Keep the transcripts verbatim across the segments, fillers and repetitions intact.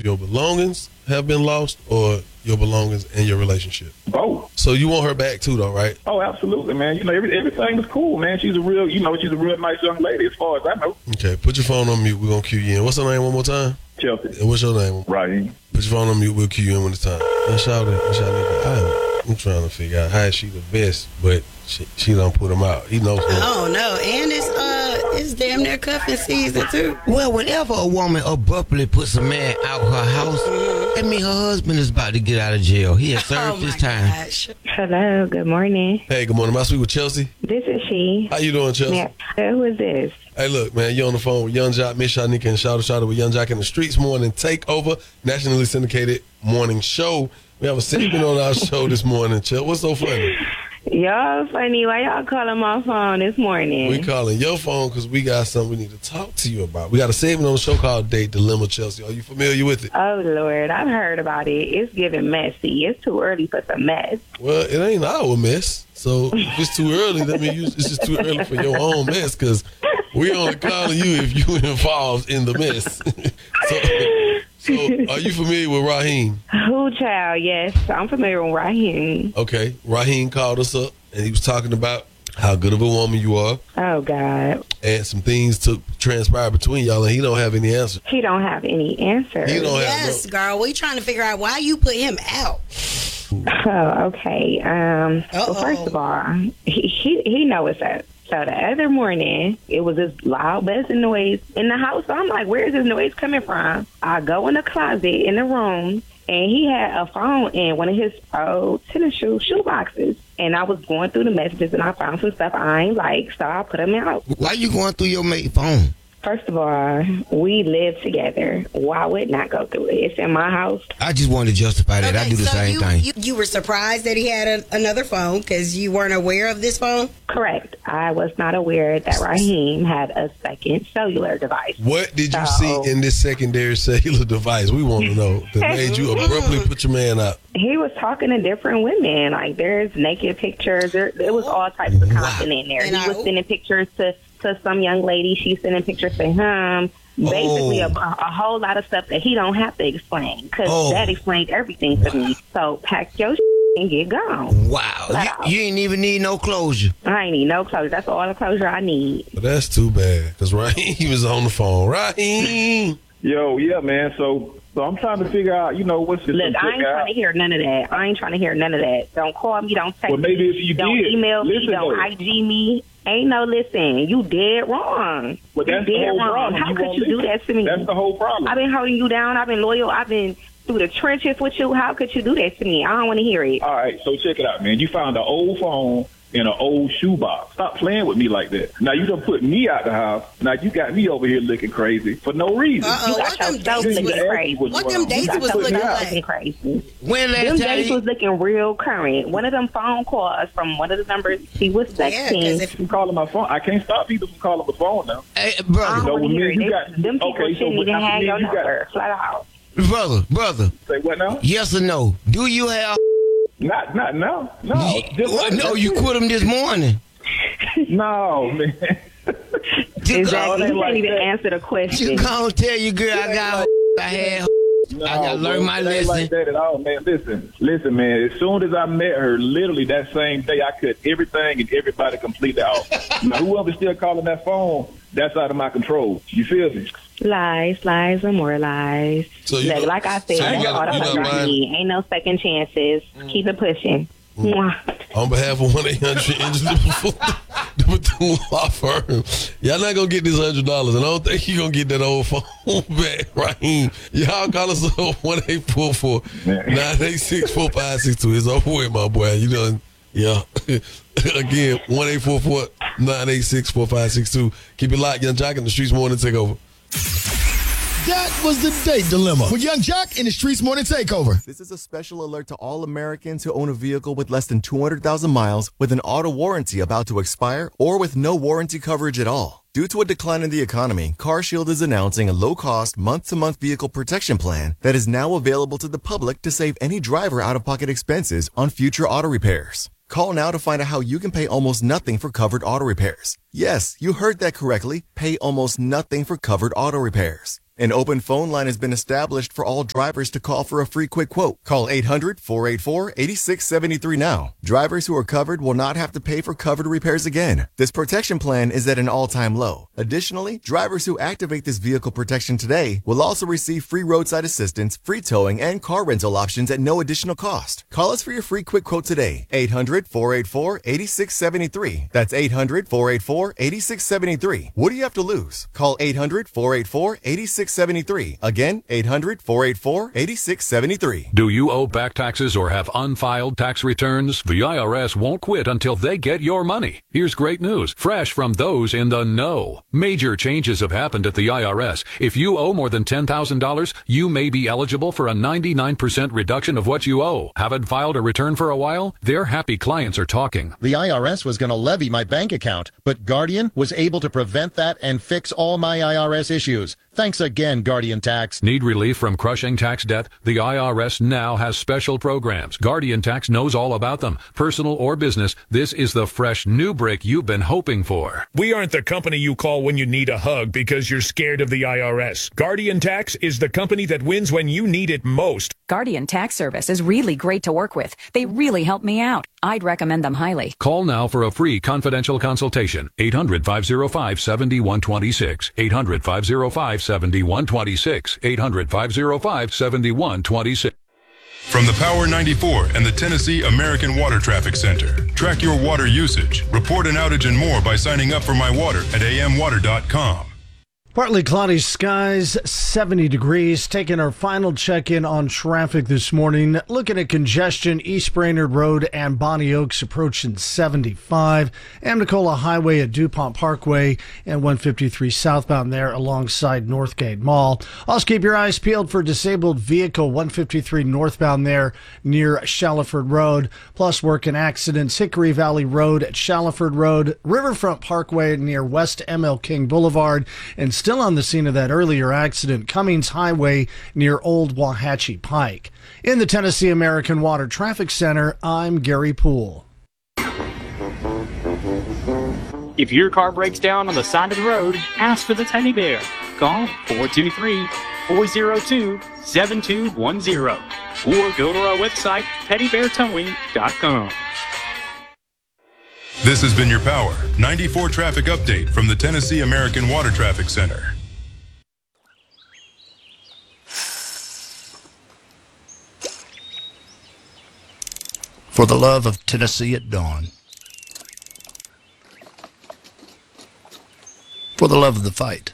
your belongings have been lost or your belongings in your relationship? Both. So you want her back too, though, right? Oh, absolutely, man. You know, every, everything was cool, man. She's a real, you know, she's a real nice young lady as far as I know. Okay, put your phone on mute. We're going to cue you in. What's her name one more time? Chelsea. And what's your name? Raheem. Put your phone on mute. We'll cue you in when it's time. And shout out, shout out. I'm trying to figure out how is she the best, but she, she don't put him out. He knows. Oh no, and it's uh, it's damn near cuffing season too. Well, whenever a woman abruptly puts a man out her house, mm-hmm. that means her husband is about to get out of jail. He has served oh his time. Gosh. Hello, good morning. Hey, good morning. Am I speaking with Chelsea? This is she. How you doing, Chelsea? Yeah. Who is this? Hey, look, man, you on the phone with Young Jock, Miss Shanika, and Shout Out Shout Out with Young Jock in the Streets Morning Takeover, nationally syndicated morning show. We have a segment on our show this morning, Chelsea. What's so funny? Y'all funny. Why y'all calling my phone this morning? We calling your phone because we got something we need to talk to you about. We got a segment on the show called Date Dilemma, Chelsea. Are you familiar with it? Oh, Lord. I've heard about it. It's getting messy. It's too early for some mess. Well, it ain't our mess. So if it's too early, that means it's just too early for your own mess because we only calling you if you involved in the mess. so, so are you familiar with Raheem? Who, child? Yes, I'm familiar with Raheem. Okay. Raheem called us up and he was talking about how good of a woman you are. Oh, God. And some things to transpire between y'all, and he don't have any answers. He don't have any answers. He don't yes, have no- girl. We trying to figure out why you put him out. Oh, okay. Um, well, first of all, he he, he know what's up. So the other morning, it was this loud buzzing noise in the house. So I'm like, where is this noise coming from? I go in the closet in the room, and he had a phone in one of his old tennis shoe shoe boxes. And I was going through the messages, and I found some stuff I ain't like, so I put them out. Why you going through your mate phone? First of all, we live together. Why would not go through it? It's in my house. I just wanted to justify that. Okay, I do the so same you, thing. You, you were surprised that he had a, another phone because you weren't aware of this phone? Correct. I was not aware that Raheem had a second cellular device. What did you So- see in this secondary cellular device? We want to know that made you abruptly put your man out. He was talking to different women. Like, there's naked pictures. There, there was all types of content in there. And he I- was sending pictures to, to some young lady. She's sending pictures to him. Basically, Oh. a, a whole lot of stuff that he don't have to explain because Oh. that explained everything to me. So pack your shit and get gone. Wow. Wow. You, you ain't even need no closure. I ain't need no closure. That's all the closure I need. But that's too bad because Raheem was on the phone. Raheem. Yo, yeah, man. So, so I'm trying to figure out, you know, what's this? Look, I ain't trying to hear none of that. I ain't trying to hear none of that. Don't call me. Don't text Well, maybe me. if you don't did, email me. listen, Don't though. I G me. Ain't no listen. You dead wrong. Well, you that's the dead whole wrong. problem. How You could won't you do listen. that to me? That's the whole problem. I've been holding you down. I've been loyal. I've been through the trenches with you. How could you do that to me? I don't want to hear it. All right, so check it out, man. You found an old phone in an old shoebox. Stop playing with me like that. Now you done put me out the house. Now you got me over here looking crazy for no reason. Uh-oh, You got what them yourself dates looking was, crazy. what them dates You was got looking yourself like? looking crazy. When last Them time dates you, was looking real current. One of them phone calls from one of the numbers he was Yeah, texting. 'cause if I'm calling my phone. I can't stop people from calling my phone now. hey, I brother, don't No, want when to hear me and it. you They- got- them people okay, so shouldn't even after have me your and you got- number. Flat out. brother, brother, Say what now? yes or no? Do you have... Not, not now. No, just Well, like no, that. you quit him this morning. No, man. You Exactly. go, ain't You like can't even that. answer the question. you gonna tell you, girl, I got... I had... No, I gotta learn bro, my it ain't lesson. like that at all, man. Listen, listen, man. As soon as I met her, literally that same day, I cut everything and everybody completely off. Now, whoever's still calling that phone, that's out of my control. You feel me? Lies, lies, and more lies. So you like, know- like I said, so you that's got- all the you not closure I lying? need. Ain't no second chances. Keep it pushing. Mwah. On behalf of one eight hundred Number two law firm, y'all not gonna get this hundred dollars, and I don't think you gonna get that old phone back, Raheem. Y'all call us up one eight four four nine eight six four five six two. It's over with, my boy. You done, yeah. Again, one eight four four nine eight six four five six two. Keep it locked, Young Jock in the Streets Morning Takeover. That was the Date Dilemma with Young Jock in the Streets Morning Takeover. This is a special alert to all Americans who own a vehicle with less than two hundred thousand miles with an auto warranty about to expire or with no warranty coverage at all. Due to a decline in the economy, CarShield is announcing a low-cost, month-to-month vehicle protection plan that is now available to the public to save any driver out-of-pocket expenses on future auto repairs. Call now to find out how you can pay almost nothing for covered auto repairs. Yes, you heard that correctly. Pay almost nothing for covered auto repairs. An open phone line has been established for all drivers to call for a free quick quote. Call eight hundred, four eight four, eight six seven three now. Drivers who are covered will not have to pay for covered repairs again. This protection plan is at an all-time low. Additionally, drivers who activate this vehicle protection today will also receive free roadside assistance, free towing, and car rental options at no additional cost. Call us for your free quick quote today. eight hundred, four eight four, eight six seven three. That's eight hundred, four eight four, eight six seven three. What do you have to lose? Call eight hundred, four eight four, eight six seven three. Again, eight hundred, four eight four, eight six seven three. Do you owe back taxes or have unfiled tax returns? The I R S won't quit until they get your money. Here's great news, fresh from those in the know. Major changes have happened at the I R S. If you owe more than ten thousand dollars, you may be eligible for a ninety-nine percent reduction of what you owe. Haven't filed a return for a while? Their happy clients are talking. The I R S was going to levy my bank account, but Guardian was able to prevent that and fix all my I R S issues. Thanks again, Guardian Tax. Need relief from crushing tax debt? The I R S now has special programs. Guardian Tax knows all about them. Personal or business, this is the fresh new break you've been hoping for. We aren't the company you call when you need a hug because you're scared of the I R S. Guardian Tax is the company that wins when you need it most. Guardian Tax Service is really great to work with. They really help me out. I'd recommend them highly. Call now for a free confidential consultation. eight hundred, five oh five, seven one two six. eight hundred, five oh five, seven one two six. eight hundred, five oh five, seven one two six. From the Power ninety-four and the Tennessee American Water Traffic Center. Track your water usage, report an outage and more by signing up for My Water at a m water dot com. Partly cloudy skies, seventy degrees. Taking our final check-in on traffic this morning. Looking at congestion, East Brainerd Road and Bonnie Oaks approaching seventy-five. Amnicola Highway at DuPont Parkway and one fifty-three southbound there alongside Northgate Mall. Also keep your eyes peeled for disabled vehicle one fifty-three northbound there near Shallowford Road. Plus working accidents, Hickory Valley Road at Shallowford Road, Riverfront Parkway near West M L King Boulevard, and still on the scene of that earlier accident, Cummings Highway near Old Wauhatchie Pike. In the Tennessee American Water Traffic Center, I'm Gary Poole. If your car breaks down on the side of the road, ask for the Teddy Bear. Call four two three, four oh two, seven two one oh or go to our website, teddy bear towing dot com. This has been your Power ninety-four traffic update from the Tennessee American Water Traffic Center. For the love of Tennessee at dawn. For the love of the fight.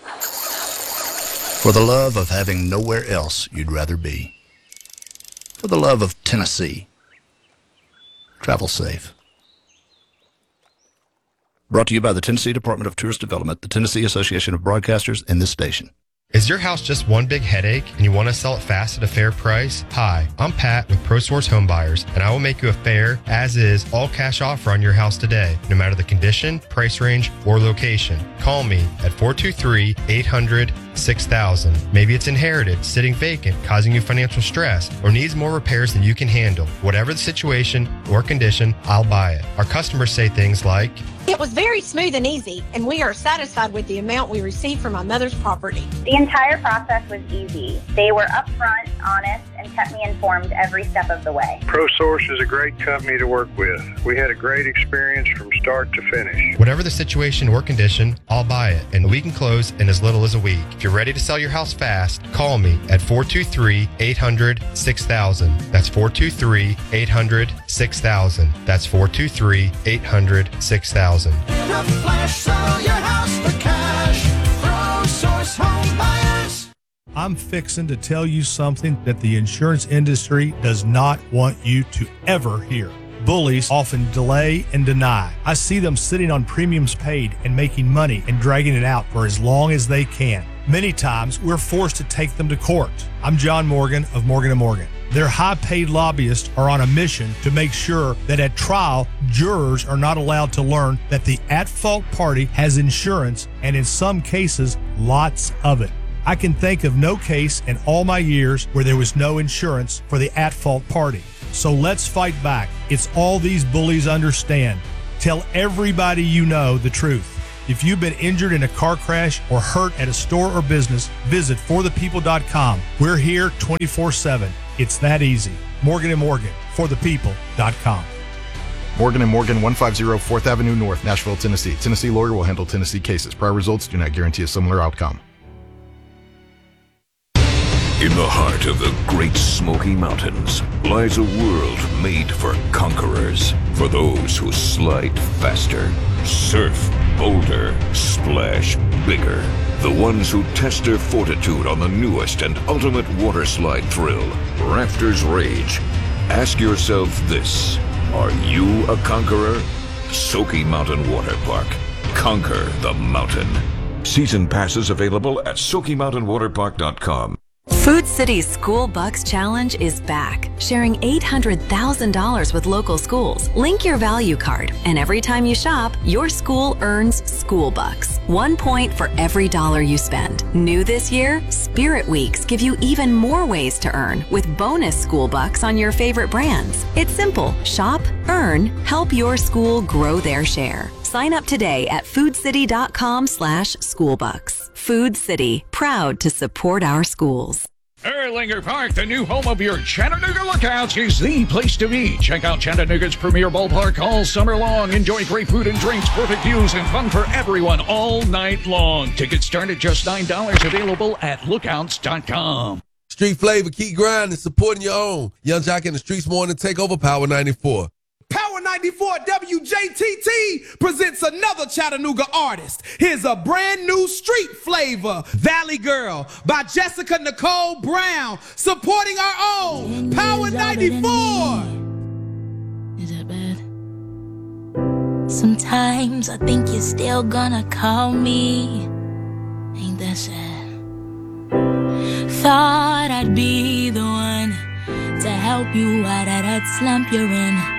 For the love of having nowhere else you'd rather be. For the love of Tennessee. Travel safe. Brought to you by the Tennessee Department of Tourist Development, the Tennessee Association of Broadcasters, and this station. Is your house just one big headache and you want to sell it fast at a fair price? Hi, I'm Pat with ProSource Home Buyers, and I will make you a fair, as-is, all-cash offer on your house today, no matter the condition, price range, or location. Call me at four two three, eight hundred, six thousand. Maybe it's inherited, sitting vacant, causing you financial stress, or needs more repairs than you can handle. Whatever the situation or condition, I'll buy it. Our customers say things like, "It was very smooth and easy, and we are satisfied with the amount we received from my mother's property." The entire process was easy. They were upfront, honest, and kept me informed every step of the way. ProSource is a great company to work with. We had a great experience from start to finish. Whatever the situation or condition, I'll buy it, and we can close in as little as a week. If you're ready to sell your house fast, call me at four two three, eight hundred, six thousand. That's four two three, eight hundred, six thousand. That's four two three, eight hundred, six thousand. In a flash, sell your house for cash. ProSource Home Buyers. I'm fixing to tell you something that the insurance industry does not want you to ever hear. Bullies often delay and deny. I see them sitting on premiums paid and making money and dragging it out for as long as they can. Many times, we're forced to take them to court. I'm John Morgan of Morgan and Morgan. Their high-paid lobbyists are on a mission to make sure that at trial, jurors are not allowed to learn that the at-fault party has insurance, and in some cases, lots of it. I can think of no case in all my years where there was no insurance for the at-fault party. So let's fight back. It's all these bullies understand. Tell everybody you know the truth. If you've been injured in a car crash or hurt at a store or business, visit for the people dot com. We're here twenty-four seven. It's that easy. Morgan and Morgan, for the people dot com. Morgan and Morgan, one fifty fourth Avenue North, Nashville, Tennessee. Tennessee lawyer will handle Tennessee cases. Prior results do not guarantee a similar outcome. In the heart of the Great Smoky Mountains lies a world made for conquerors, for those who slide faster, surf bolder, splash bigger, the ones who test their fortitude on the newest and ultimate water slide thrill, Rafters Rage. Ask yourself this: are you a conqueror? Smoky Mountain Water Park. Conquer the mountain. Season passes available at smoky mountain water park dot com. Food City's School Bucks Challenge is back, sharing eight hundred thousand dollars with local schools. Link your value card, and every time you shop, your school earns School Bucks. One point for every dollar you spend. New this year, Spirit Weeks give you even more ways to earn with bonus School Bucks on your favorite brands. It's simple. Shop, earn, help your school grow their share. Sign up today at food city dot com slash schoolbucks. Food City, proud to support our schools. Erlanger Park, the new home of your Chattanooga Lookouts, is the place to be. Check out Chattanooga's premier ballpark all summer long. Enjoy great food and drinks, perfect views, and fun for everyone all night long. Tickets start at just nine dollars, available at lookouts dot com. Street flavor, keep grinding, supporting your own. Young Jock in the Streets Morning Takeover, Power ninety-four. Power ninety-four W J T T presents another Chattanooga artist. Here's a brand new street flavor, Valley Girl by Jessica Nicole Brown, supporting our own Power ninety-four. Is that bad? Sometimes I think you're still gonna call me. Ain't that sad? Thought I'd be the one to help you out of that slump you're in.